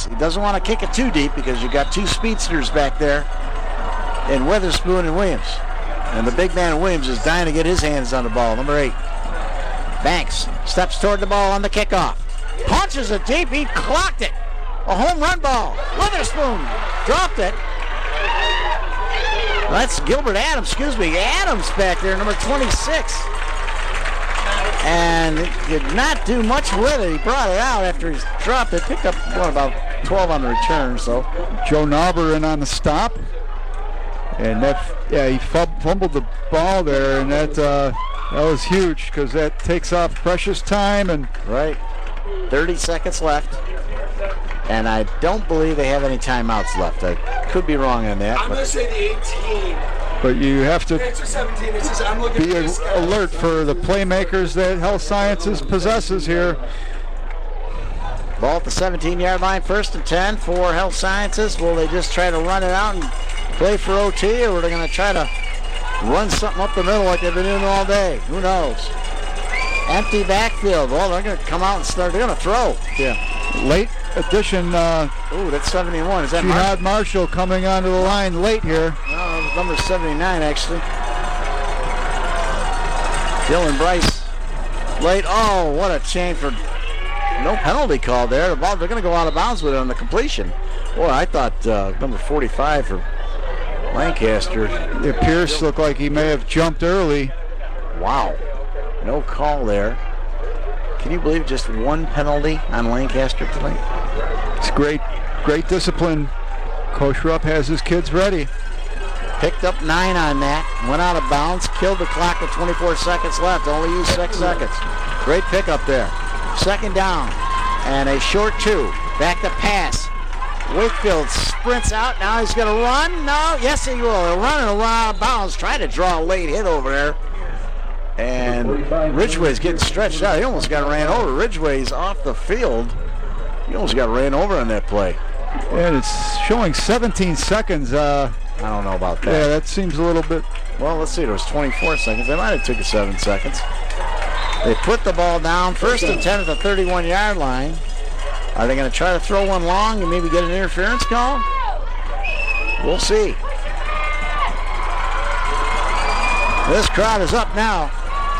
He doesn't want to kick it too deep because you got two speedsters back there in Witherspoon and Williams. And the big man Williams is dying to get his hands on the ball. Number 8. Banks steps toward the ball on the kickoff. Punches it deep. He clocked it. A home run ball. Witherspoon dropped it. That's Gilbert Adams, Adams back there, number 26. And did not do much with it. He brought it out after he's dropped it. Picked up, about 12 on the return, so. Joe Nauber in on the stop. And he fumbled the ball there, and that was huge because that takes off precious time. And right. 30 seconds left. And I don't believe they have any timeouts left. I could be wrong on that. I'm going to say the 18. But you have to be alert for the playmakers that Health Sciences possesses here. Ball at the 17-yard line, 1st and 10 for Health Sciences. Will they just try to run it out and play for OT, or are they going to try to run something up the middle like they've been doing all day? Who knows? Empty backfield. Well, they're going to come out and start. They're going to throw. Yeah. Late addition. Ooh, that's 71. Is that Jihad Marshall coming onto the line late here? No, it was number 79, actually. Dylan Bryce late. Oh, what a change for no penalty call there. The ball, they're going to go out of bounds with it on the completion. Boy, I thought number 45 for Lancaster. Yeah, Pierce looked like he may have jumped early. Wow. No call there. Can you believe just one penalty on Lancaster tonight? It's great discipline. Coach Rupp has his kids ready. Picked up 9 on that. Went out of bounds. Killed the clock with 24 seconds left. Only used 6 seconds. Great pickup there. 2nd down. And a short 2. Back to pass. Wakefield sprints out. Now he's going to run. No. Yes, he will. He'll run and run out of bounds. Trying to draw a late hit over there. And Ridgway's getting stretched out. He almost got ran over. Ridgway's off the field. He almost got ran over on that play. And it's showing 17 seconds. I don't know about that. Yeah, that seems a little bit. Well, let's see. There was 24 seconds. They might have took 7 seconds. They put the ball down. 1st and 10 at the 31-yard line. Are they going to try to throw one long and maybe get an interference call? We'll see. This crowd is up now.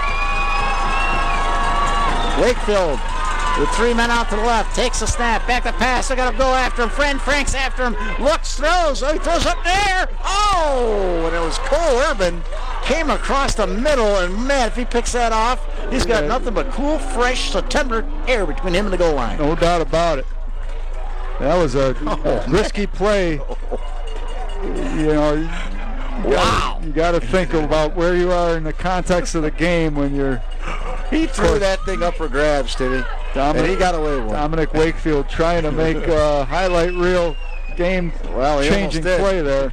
Wakefield with 3 men out to the left. Takes a snap. Back to pass. They're going to go after him. Frank's after him. Looks, throws. Oh, he throws up there. Oh, and it was Cole Urban. Came across the middle, and man, if he picks that off, he's got nothing but cool, fresh September air between him and the goal line. No doubt about it. That was a risky play. You know, you got to think about where you are in the context of the game when you're. He threw that thing up for grabs, did he? And he got away with it. Dominic Wakefield trying to make a highlight reel game-changing play there.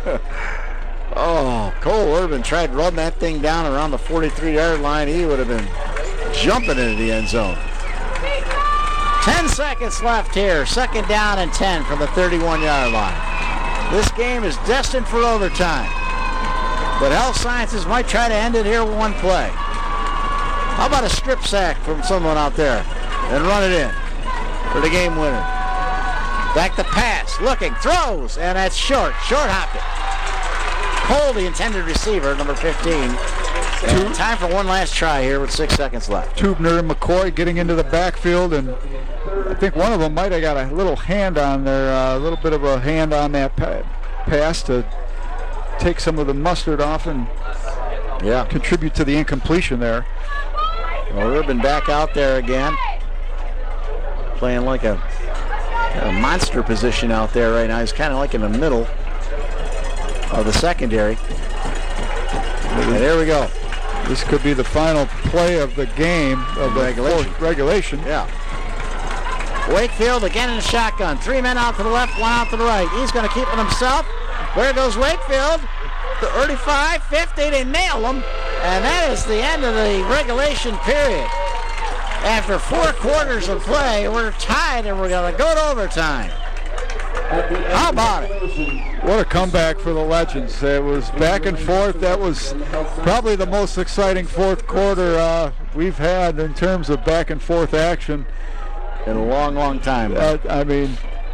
Oh, Cole Urban tried to run that thing down around the 43-yard line. He would have been jumping into the end zone. 10 seconds left here. 2nd down and 10 from the 31-yard line. This game is destined for overtime. But Health Sciences might try to end it here with one play. How about a strip sack from someone out there and run it in for the game winner? Back to pass, looking, throws, and that's short hopped it. Cole, the intended receiver, number 15. And time for one last try here with 6 seconds left. Tubner and McCoy getting into the backfield, and I think one of them might have got a little hand on there, a little bit of a hand on that pass to take some of the mustard off and contribute to the incompletion there. Well, Urban back out there again, playing like a monster position out there right now. He's kind of like in the middle of the secondary. And there we go. This could be the final play of the game, of the regulation. Yeah. Wakefield again in the shotgun. 3 men out to the left, 1 out to the right. He's going to keep it himself. Where goes Wakefield? 35, 50, they nail him. And that is the end of the regulation period. After 4 quarters of play, we're tied and we're going to go to overtime. How about it? What a comeback for the Legends. It was back and forth. That was probably the most exciting 4th quarter we've had in terms of back and forth action. In a long, long time. I mean,